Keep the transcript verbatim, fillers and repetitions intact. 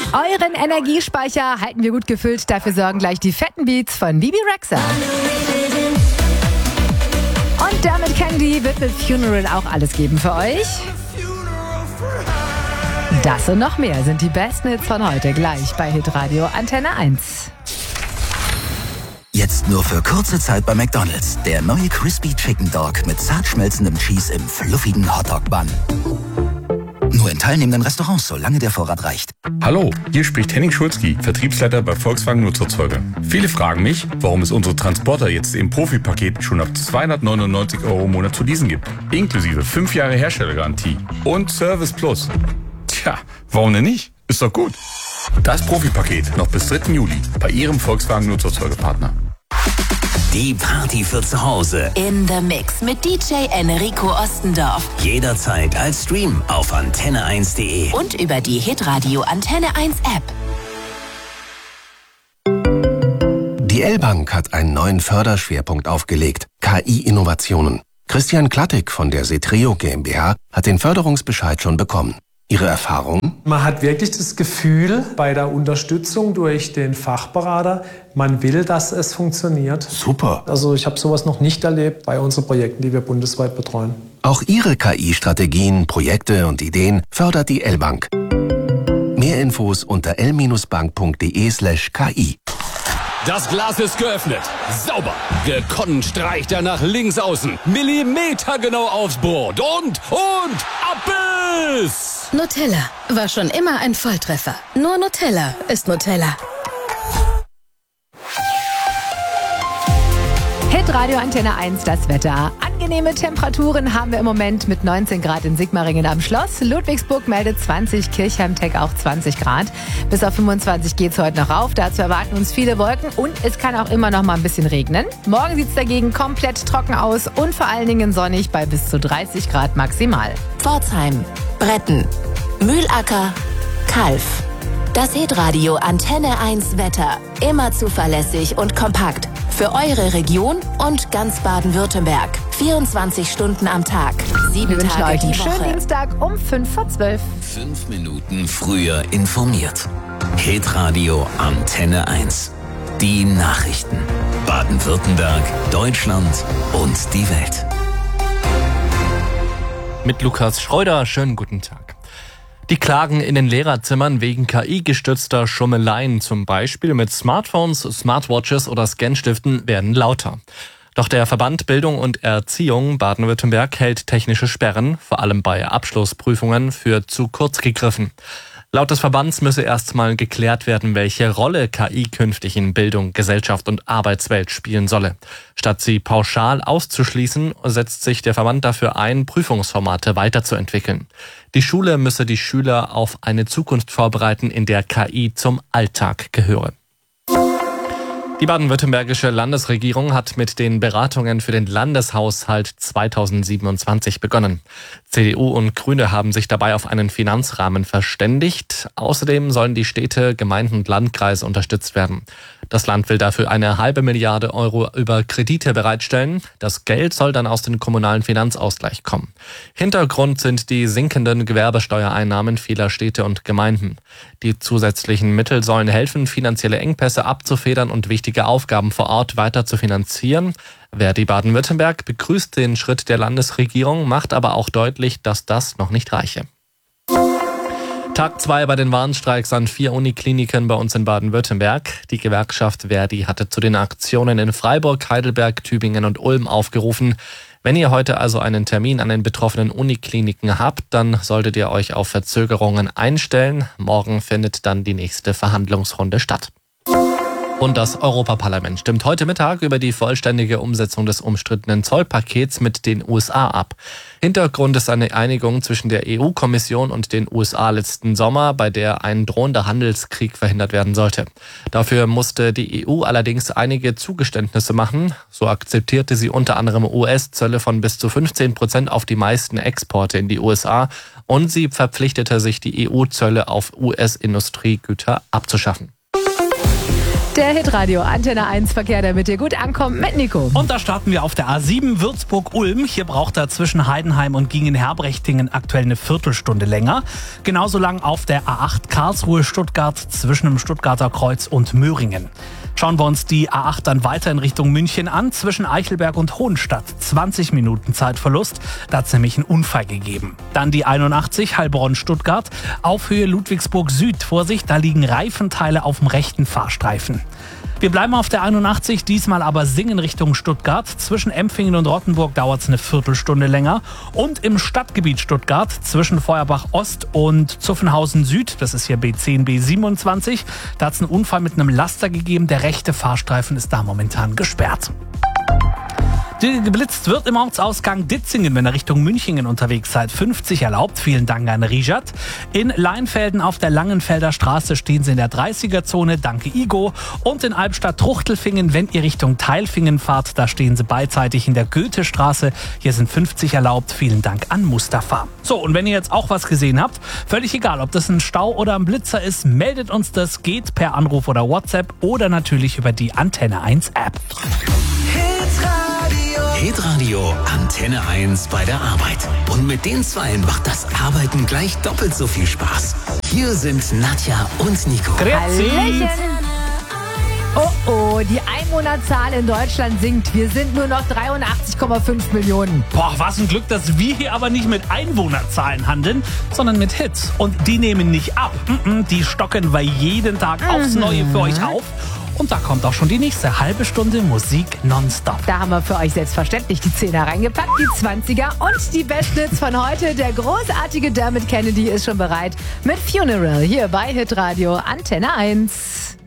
Euren Energiespeicher halten wir gut gefüllt. Dafür sorgen gleich die fetten Beats von Bibi Rexha. Und damit Candy wird mit Funeral auch alles geben für euch. Das und noch mehr sind die besten Hits von heute gleich bei Hitradio Antenne eins. Jetzt nur für kurze Zeit bei McDonald's. Der neue Crispy Chicken Dog mit zart schmelzendem Cheese im fluffigen Hotdog-Bun. Nur in teilnehmenden Restaurants, solange der Vorrat reicht. Hallo, hier spricht Henning Schulzki, Vertriebsleiter bei Volkswagen Nutzerzeuger. Viele fragen mich, warum es unsere Transporter jetzt im Profi-Paket schon ab zweihundertneunundneunzig Euro im Monat zu leasen gibt. Inklusive fünf Jahre Herstellergarantie und Service Plus. Tja, warum denn nicht? Ist doch gut. Das Profi-Paket noch bis dritten Juli bei Ihrem Volkswagen Nutzerzeugerpartner. Die Party für zu Hause. In the Mix mit D J Enrico Ostendorf. Jederzeit als Stream auf antenne eins punkt de. Und über die Hitradio Antenne eins App. Die L-Bank hat einen neuen Förderschwerpunkt aufgelegt. K I-Innovationen. Christian Klattig von der Setreo GmbH hat den Förderungsbescheid schon bekommen. Ihre Erfahrung? Man hat wirklich das Gefühl bei der Unterstützung durch den Fachberater, man will, dass es funktioniert. Super. Also ich habe sowas noch nicht erlebt bei unseren Projekten, die wir bundesweit betreuen. Auch Ihre K I-Strategien, Projekte und Ideen fördert die L-Bank. Mehr Infos unter l bank punkt de slash k i. Das Glas ist geöffnet. Sauber. Gekonnt streicht er nach links außen. Millimetergenau aufs Brot. Und, und, Abbiss! Nutella war schon immer ein Volltreffer. Nur Nutella ist Nutella. Hitradio Antenne eins, das Wetter. Angenehme Temperaturen haben wir im Moment mit neunzehn Grad in Sigmaringen am Schloss. Ludwigsburg meldet zwanzig, Kirchheim-Tech auch zwanzig Grad. Bis auf fünfundzwanzig geht es heute noch rauf. Dazu erwarten uns viele Wolken und es kann auch immer noch mal ein bisschen regnen. Morgen sieht es dagegen komplett trocken aus und vor allen Dingen sonnig bei bis zu dreißig Grad maximal. Pforzheim, Bretten, Mühlacker, Kalf. Das Hitradio Antenne eins Wetter. Immer zuverlässig und kompakt. Für eure Region und ganz Baden-Württemberg. vierundzwanzig Stunden am Tag. Sieben Wir wünschen Tage euch einen die schönen Woche. Dienstag um fünf vor zwölf. Fünf Minuten früher informiert. Hitradio Antenne eins. Die Nachrichten. Baden-Württemberg, Deutschland und die Welt. Mit Lukas Schreuder, schönen guten Tag. Die Klagen in den Lehrerzimmern wegen K I-gestützter Schummeleien, zum Beispiel mit Smartphones, Smartwatches oder Scanstiften, werden lauter. Doch der Verband Bildung und Erziehung Baden-Württemberg hält technische Sperren, vor allem bei Abschlussprüfungen, für zu kurz gegriffen. Laut des Verbands müsse erstmal geklärt werden, welche Rolle K I künftig in Bildung, Gesellschaft und Arbeitswelt spielen solle. Statt sie pauschal auszuschließen, setzt sich der Verband dafür ein, Prüfungsformate weiterzuentwickeln. Die Schule müsse die Schüler auf eine Zukunft vorbereiten, in der K I zum Alltag gehöre. Die baden-württembergische Landesregierung hat mit den Beratungen für den Landeshaushalt zweitausendsiebenundzwanzig begonnen. C D U und Grüne haben sich dabei auf einen Finanzrahmen verständigt. Außerdem sollen die Städte, Gemeinden und Landkreise unterstützt werden. Das Land will dafür eine halbe Milliarde Euro über Kredite bereitstellen. Das Geld soll dann aus dem kommunalen Finanzausgleich kommen. Hintergrund sind die sinkenden Gewerbesteuereinnahmen vieler Städte und Gemeinden. Die zusätzlichen Mittel sollen helfen, finanzielle Engpässe abzufedern und wichtige Aufgaben vor Ort weiter zu finanzieren. Verdi Baden-Württemberg begrüßt den Schritt der Landesregierung, macht aber auch deutlich, dass das noch nicht reiche. Tag zwei bei den Warnstreiks an vier Unikliniken bei uns in Baden-Württemberg. Die Gewerkschaft Verdi hatte zu den Aktionen in Freiburg, Heidelberg, Tübingen und Ulm aufgerufen. Wenn ihr heute also einen Termin an den betroffenen Unikliniken habt, dann solltet ihr euch auf Verzögerungen einstellen. Morgen findet dann die nächste Verhandlungsrunde statt. Und das Europaparlament stimmt heute Mittag über die vollständige Umsetzung des umstrittenen Zollpakets mit den U S A ab. Hintergrund ist eine Einigung zwischen der E U-Kommission und den U S A letzten Sommer, bei der ein drohender Handelskrieg verhindert werden sollte. Dafür musste die E U allerdings einige Zugeständnisse machen. So akzeptierte sie unter anderem U S-Zölle von bis zu fünfzehn Prozent auf die meisten Exporte in die U S A und sie verpflichtete sich, die E U-Zölle auf U S-Industriegüter abzuschaffen. Der Hitradio Antenne eins Verkehr, der mit dir gut ankommt, mit Nico. Und da starten wir auf der A sieben Würzburg-Ulm. Hier braucht er zwischen Heidenheim und Gingen-Herbrechtingen aktuell eine Viertelstunde länger. Genauso lang auf der A acht Karlsruhe-Stuttgart zwischen dem Stuttgarter Kreuz und Möhringen. Schauen wir uns die A acht dann weiter in Richtung München an. Zwischen Eichelberg und Hohenstadt zwanzig Minuten Zeitverlust. Da hat es nämlich einen Unfall gegeben. Dann die einundachtzig Heilbronn-Stuttgart auf Höhe Ludwigsburg Süd. Vorsicht, da liegen Reifenteile auf dem rechten Fahrstreifen. Wir bleiben auf der einundachtzig, diesmal aber Singen Richtung Stuttgart. Zwischen Empfingen und Rottenburg dauert es eine Viertelstunde länger. Und im Stadtgebiet Stuttgart zwischen Feuerbach Ost und Zuffenhausen Süd, das ist hier B zehn, B siebenundzwanzig, da hat es einen Unfall mit einem Laster gegeben. Der rechte Fahrstreifen ist da momentan gesperrt. Geblitzt wird im Ortsausgang Ditzingen, wenn ihr Richtung Münchingen unterwegs seid. fünfzig erlaubt, vielen Dank an Rijat. In Leinfelden auf der Langenfelder Straße stehen sie in der dreißiger-Zone, danke Igo. Und in Albstadt-Truchtelfingen, wenn ihr Richtung Teilfingen fahrt, da stehen sie beidseitig in der Goethestraße. Hier sind fünfzig erlaubt, vielen Dank an Mustafa. So, und wenn ihr jetzt auch was gesehen habt, völlig egal, ob das ein Stau oder ein Blitzer ist, meldet uns das, geht per Anruf oder WhatsApp oder natürlich über die Antenne eins App. Hitradio Antenne eins bei der Arbeit. Und mit den Zweien macht das Arbeiten gleich doppelt so viel Spaß. Hier sind Nadja und Nico. Hallöchen. Oh oh, die Einwohnerzahl in Deutschland sinkt. Wir sind nur noch dreiundachtzig Komma fünf Millionen. Boah, was ein Glück, dass wir hier aber nicht mit Einwohnerzahlen handeln, sondern mit Hits. Und die nehmen nicht ab. Die stocken wir jeden Tag aufs Neue für euch auf. Und da kommt auch schon die nächste halbe Stunde Musik nonstop. Da haben wir für euch selbstverständlich die Zehner reingepackt, die Zwanziger und die Bestnits von heute. Der großartige Dermot Kennedy ist schon bereit mit Funeral hier bei Hitradio Antenne eins.